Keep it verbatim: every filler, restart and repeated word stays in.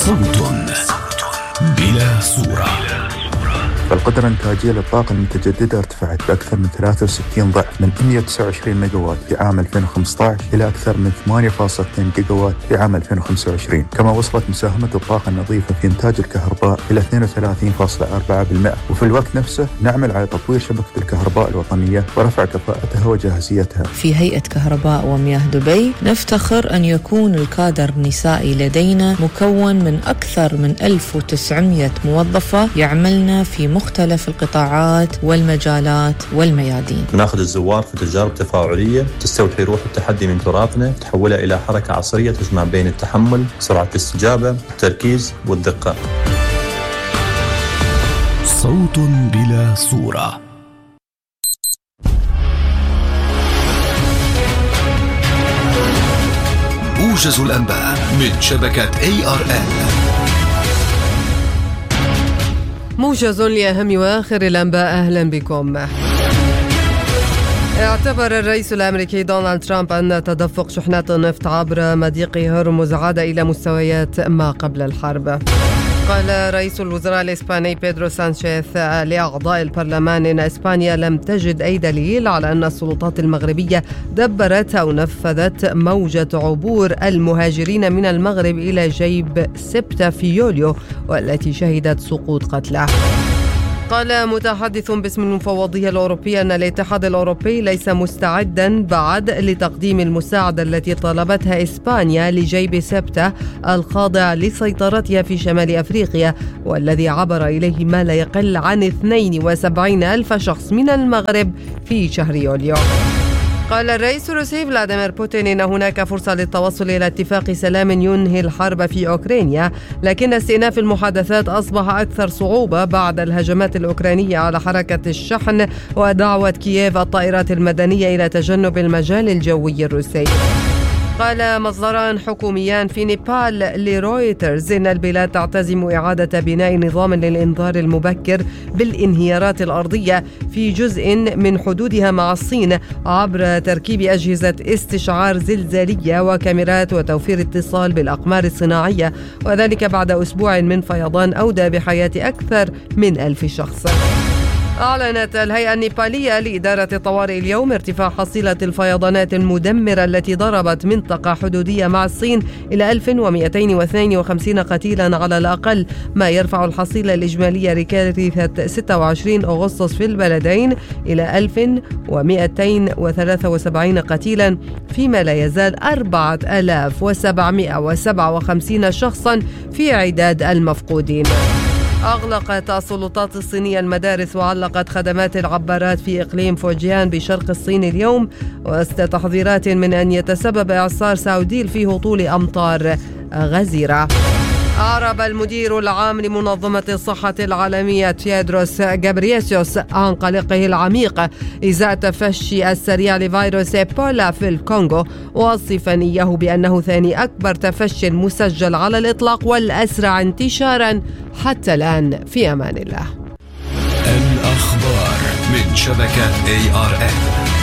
صوت بلا صورة. فالقدرة الإنتاجية للطاقة المتجددة ارتفعت بأكثر من ثلاثة وستين ضعف من مئة وتسعة وعشرين ميجاوات في عام ألفين وخمسة عشر إلى أكثر من ثمانية فاصلة اثنين جيجاوات في عام ألفين وخمسة وعشرين. كما وصلت مساهمة الطاقة النظيفة في إنتاج الكهرباء إلى اثنين وثلاثين فاصلة أربعة بالمئة. وفي الوقت نفسه نعمل على تطوير شبكة الكهرباء الوطنية ورفع كفاءتها وجاهزيتها. في هيئة كهرباء ومياه دبي نفتخر أن يكون الكادر النسائي لدينا مكون من أكثر من ألف وتسعمئة موظفة يعملن في مختلف القطاعات والمجالات والميادين. ناخذ الزوار في تجارب تفاعلية تستوحي روح التحدي من تراثنا، تحولها إلى حركة عصرية تجمع بين التحمل، سرعة الاستجابة، التركيز والدقة. صوت بلا صورة. موجز الأنباء من شبكة إيه آر إل. موجز لأهم وآخر الأنباء. أهلا بكم. اعتبر الرئيس الأمريكي دونالد ترامب أن تدفق شحنات النفط عبر مضيق هرمز عاد إلى مستويات ما قبل الحرب. قال رئيس الوزراء الإسباني بيدرو سانشيز لأعضاء البرلمان إن إسبانيا لم تجد أي دليل على أن السلطات المغربية دبرت أو نفذت موجة عبور المهاجرين من المغرب إلى جيب سبتة في يوليو والتي شهدت سقوط قتلى. قال متحدث باسم المفوضية الأوروبية أن الاتحاد الأوروبي ليس مستعدا بعد لتقديم المساعدة التي طلبتها إسبانيا لجيب سبتة الخاضع لسيطرتها في شمال أفريقيا والذي عبر إليه ما لا يقل عن اثنين وسبعين ألف شخص من المغرب في شهر يوليو. قال الرئيس الروسي فلاديمير بوتين إن هناك فرصة للتوصل إلى اتفاق سلام ينهي الحرب في أوكرانيا، لكن استئناف المحادثات أصبح أكثر صعوبة بعد الهجمات الأوكرانية على حركة الشحن ودعوة كييف الطائرات المدنية إلى تجنب المجال الجوي الروسي. قال مصدران حكوميان في نيبال لرويترز إن البلاد تعتزم إعادة بناء نظام للإنذار المبكر بالانهيارات الأرضية في جزء من حدودها مع الصين عبر تركيب أجهزة استشعار زلزالية وكاميرات وتوفير اتصال بالأقمار الصناعية، وذلك بعد أسبوع من فيضان أودى بحياة أكثر من ألف شخص. أعلنت الهيئة النيبالية لإدارة الطوارئ اليوم ارتفاع حصيلة الفيضانات المدمرة التي ضربت منطقة حدودية مع الصين إلى ألف ومئتين واثنين وخمسين قتيلا على الأقل، ما يرفع الحصيلة الإجمالية لكارثة ستة وعشرين أغسطس في البلدين إلى ألف ومئتين وثلاثة وسبعين قتيلا، فيما لا يزال أربعة آلاف وسبعمئة وسبعة وخمسين شخصا في عداد المفقودين. أغلقت السلطات الصينية المدارس وعلقت خدمات العبارات في إقليم فوجيان بشرق الصين اليوم وسط تحذيرات من أن يتسبب إعصار ساوديل في هطول أمطار غزيرة. أعرب المدير العام لمنظمة الصحة العالمية تيدروس غابرييسوس عن قلقه العميق إزاء التفشي السريع لفيروس إيبولا في الكونغو، واصفا إياه بأنه ثاني أكبر تفشي مسجل على الإطلاق والأسرع انتشارا حتى الآن. في أمان الله. الأخبار من شبكة إيه آر إل.